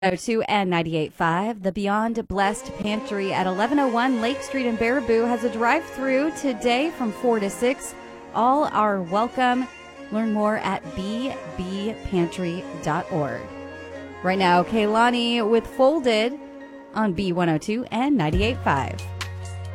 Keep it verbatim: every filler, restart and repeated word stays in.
oh two and ninety-eight point five. The Beyond Blessed Pantry at eleven oh one Lake Street in Baraboo has a drive-through today from four to six. All are welcome. Learn more at b b pantry dot org. Right now, Kaylani with Folded on B one oh two and ninety-eight point five.